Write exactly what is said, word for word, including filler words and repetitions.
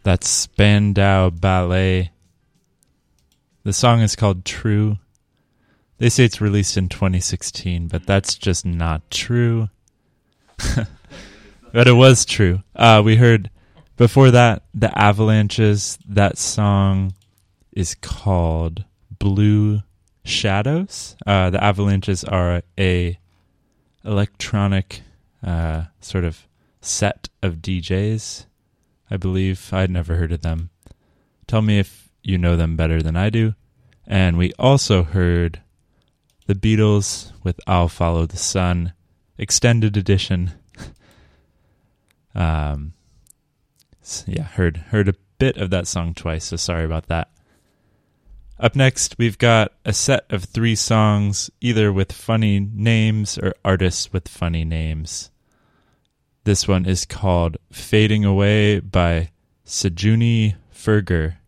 That's Spandau Ballet. The song is called True. They say it's released in twenty sixteen, but that's just not true. But it was true. Uh, we heard before that, the Avalanches. That song is called Blue Shadows. Uh, the Avalanches are a electronic uh, sort of set of D Js, I believe. I'd never heard of them. Tell me if you know them better than I do. And we also heard the Beatles with I'll Follow the Sun, extended edition. um, yeah, heard heard a bit of that song twice, so sorry about that. Up next, we've got a set of three songs, either with funny names or artists with funny names. This one is called Fading Away by Sejuni Ferger.